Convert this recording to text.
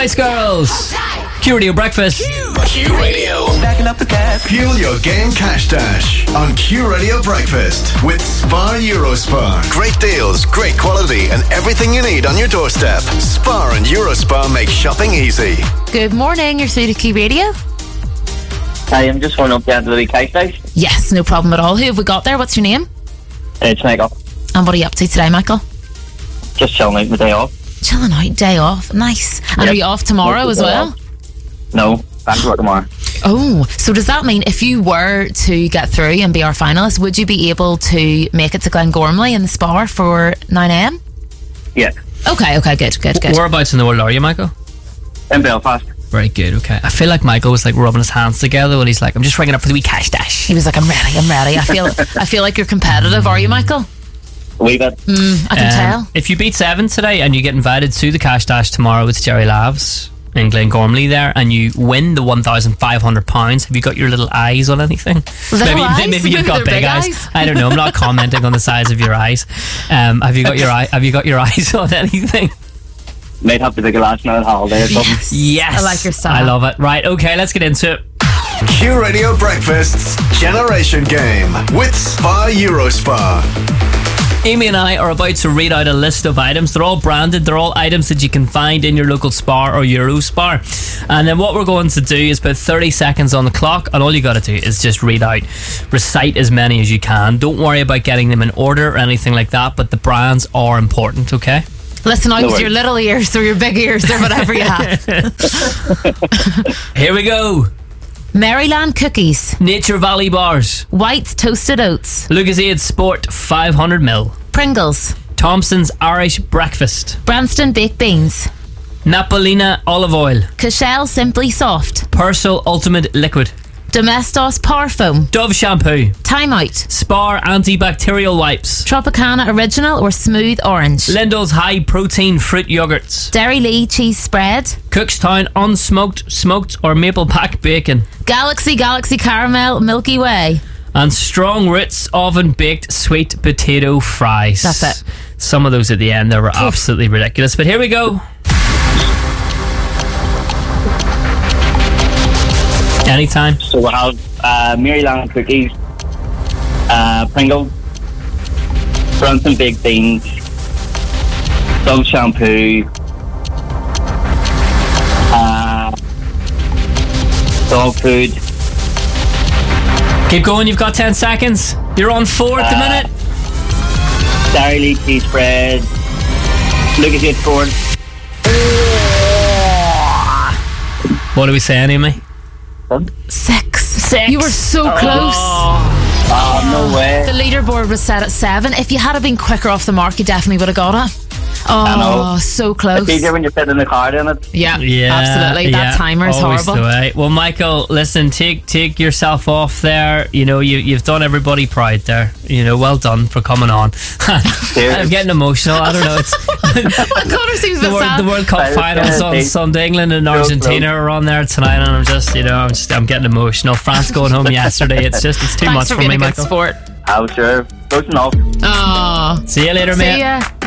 Spice Girls. Q Radio Breakfast. Q Radio. Backing up the cab. Fuel your game cash dash on Q Radio Breakfast with Spar Eurospar. Great deals, great quality, and everything you need on your doorstep. Spar and Eurospar make shopping easy. Good morning, you're through to Q Radio. Hi, I'm just phoning up to the cash dash. Yes, no problem at all. Who have we got there? What's your name? It's Michael. And what are you up to today, Michael? Just chilling out my day off. Chilling out, day off. Nice. And Yep. are you off tomorrow as well? No, back to work tomorrow. Oh, so does that mean if you were to get through and be our finalist, would you be able to make it to Glengormley in the Spar for 9am? Yeah, Okay, good. Whereabouts in the world are you, Michael? in Belfast. Very good, okay. I feel like Michael was like rubbing his hands together when he's like, I'm just ringing up for the wee cash dash. He was like, I'm ready. I feel like you're competitive. Are you, Michael? A wee bit. I can tell. If you beat 7 today and you get invited to the cash dash tomorrow with Jerry Lavs in Glengormley there, and you win the £1,500, have you got your little eyes on anything? Little eyes? Maybe you've got They're big eyes. I don't know. I'm not commenting on the size of your eyes. Have you got your eyes on anything? Might have to take a last night holiday or something. Yes. I like your style. I love it. Right, okay, let's get into it. Q Radio Breakfast's Generation Game with Spar Eurospar. Amy and I are about to read out a list of items. They're all branded. They're all items that you can find in your local Spar or Eurospar. And then what we're going to do is put 30 seconds on the clock, and all you got to do is just recite as many as you can. Don't worry about getting them in order or anything like that, but the brands are important, okay? Listen out No with worries. your little ears or your big ears or whatever you have. Here we go. Maryland cookies, Nature Valley bars, white toasted oats, Lucasade Sport 500ml, Pringles, Thompson's Irish Breakfast, Branston baked beans, Napolina olive oil, Cashel Simply Soft, Persil Ultimate Liquid, Domestos Power Foam, Dove Shampoo, Time Out, Spar Antibacterial Wipes, Tropicana Original or Smooth Orange, Lindell's High Protein Fruit Yogurts, Dairy Lee Cheese Spread, Cookstown Unsmoked, Smoked or Maple Pack Bacon, Galaxy Caramel Milky Way. and Strong Roots Oven Baked Sweet Potato Fries. That's it. Some of those at the end there were absolutely ridiculous, but here we go. Anytime. So I have Maryland cookies, Pringles, Branston baked beans, Dove shampoo, dog food, Keep going, you've got 10 seconds. You're on 4 at the minute. Dairy Lee cheese spread, Lucasade Sport. What are we saying, Amy? Six. You were so close. Oh, no way. The leaderboard was set at 7. If you had been quicker off the mark, you definitely would have got it. I know. Oh, so close. It's easier when you sit in the car doing it. Yeah, absolutely. That timer is always horrible. the way. Well, Michael, listen, take yourself off there. You know, you've done everybody proud there. You know, well done for coming on. I'm getting emotional. I don't know. It's Connor seems a bit sad. the World Cup finals on Sunday. England and Argentina are on there tonight, and I'm getting emotional. France going home yesterday. It's too Thanks much for for being me, a good Michael. sport. I'm sure. Close enough. Oh. See you later, See mate. ya.